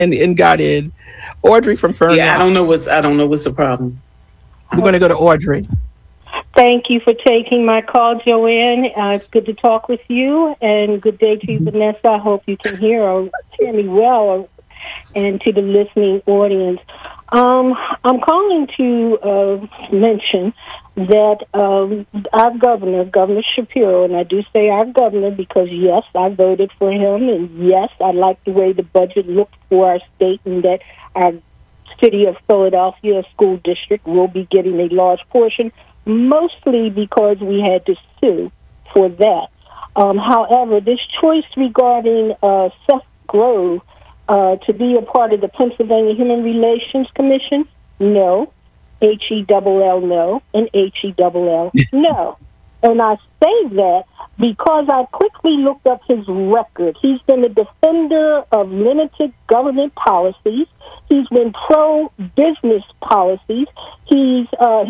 and got in. Audrey from Fern Yeah, Rock. I don't know what's the problem. We're going to go to Audrey. Thank you for taking my call, Joanne. It's good to talk with you, and good day to you, Vanessa. I hope you can hear me well, and to the listening audience. I'm calling to mention that our governor, Governor Shapiro, and I do say our governor because, yes, I voted for him, and yes, I like the way the budget looked for our state, and that our city of Philadelphia school district will be getting a large portion, mostly because we had to sue for that. However, this choice regarding Seth Grove to be a part of the Pennsylvania Human Relations Commission, no. H-E-double-L, no. And H-E-double-L, no. And I say that because I quickly looked up his record. He's been a defender of limited government policies. He's been pro-business policies. He's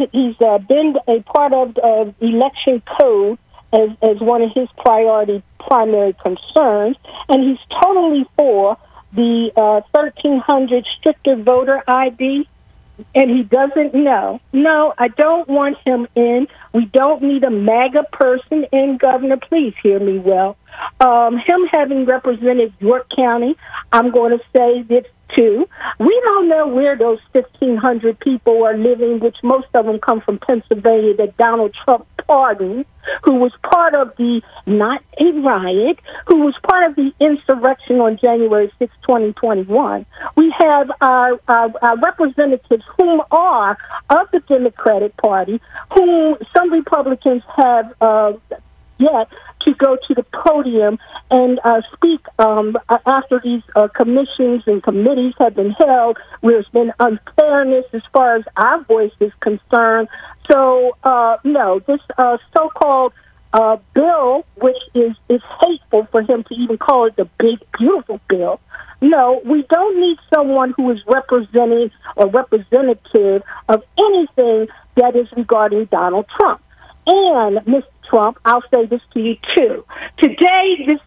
been a part of election code as one of his primary concerns, and he's totally for the 1,300 stricter voter ID. And he doesn't know. No, I don't want him in. We don't need a MAGA person in, Governor. Please hear me well. Him having represented York County, I'm going to say this too. We don't know where those 1,500 people are living, which most of them come from Pennsylvania, that Donald Trump pardoned, who was part of the, not a riot, who was part of the insurrection on January 6, 2021. We have our representatives whom are of the Democratic Party, whom some Republicans have yet to go to the podium and speak after these commissions and committees have been held, where there's been unfairness as far as our voice is concerned. So, no, this so-called bill, which is hateful for him to even call it the big, beautiful bill. No, we don't need someone who is representing or representative of anything that is regarding Donald Trump. And, Mr. Trump, I'll say this to you, too. Today, this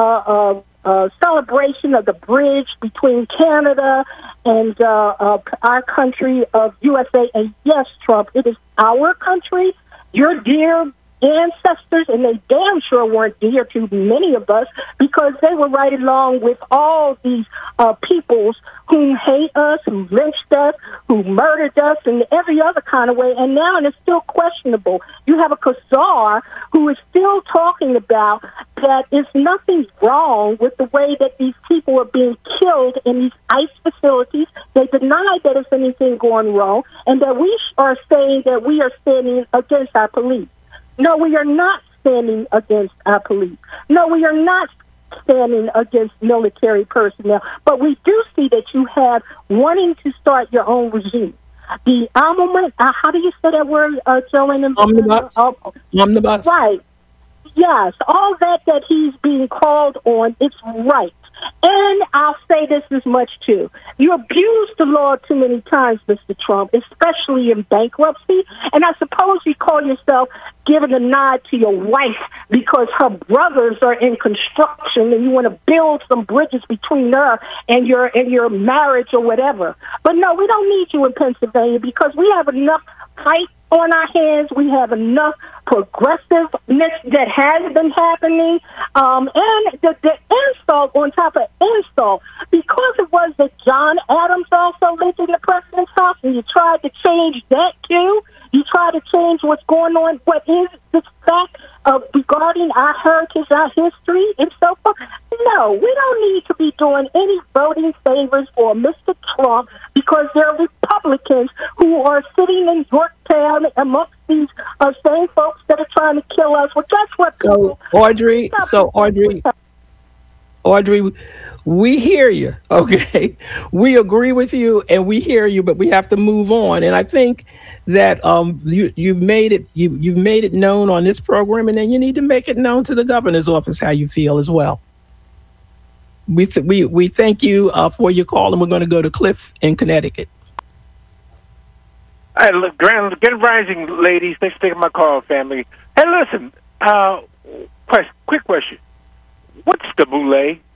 celebration of the bridge between Canada and our country of USA, and yes, Trump, it is our country, your dear ancestors, and they damn sure weren't dear to many of us because they were right along with all these peoples who hate us, who lynched us, who murdered us in every other kind of way, and now it's still questionable. You have a Khazar who is still talking about that there's nothing wrong with the way that these people are being killed in these ICE facilities. They deny that there's anything going wrong, and that we are saying that we are standing against our police. No, we are not standing against our police. No, we are not standing against military personnel. But we do see that you have wanting to start your own regime. The armament, how do you say that word, Joanne? Omnibus. Omnibus. Right. Yes, all that he's being called on, it's right. And I'll say this as much, too. You abused the law too many times, Mr. Trump, especially in bankruptcy. And I suppose you call yourself giving a nod to your wife because her brothers are in construction and you want to build some bridges between her and your marriage or whatever. But no, we don't need you in Pennsylvania because we have enough fight on our hands. We have enough progressiveness that has been happening. And the insult on top of insult, because it was that John Adams also lived in the president's house, and you tried to change that too. You try to change what's going on, what is the fact regarding our heritage, our history, and so forth. No, we don't need to be doing any voting favors for Mr. Trump because there are Republicans who are sitting in Yorktown amongst these same folks that are trying to kill us. Well, guess what, people? Audrey, we hear you, okay? We agree with you and we hear you, but we have to move on. And I think that you've made it known on this program, and then you need to make it known to the governor's office how you feel as well. We thank you for your call, and we're going to go to Cliff in Connecticut. All right, good rising, ladies. Thanks for taking my call, family. Hey, listen, quick question. What's the boule?